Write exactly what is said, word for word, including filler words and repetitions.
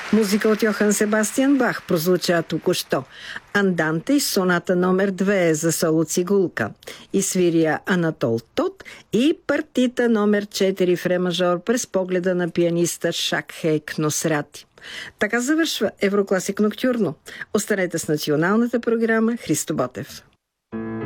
Музика от Йохан Себастиан Бах прозвуча току-що. Анданте и соната номер две за соло цигулка. И свирия Анатол Тот и партита номер четири в ре мажор през погледа на пианиста Шакхейк Носрати. Така завършва Еврокласик Ноктюрно. Останете с националната програма. Христо Ботев.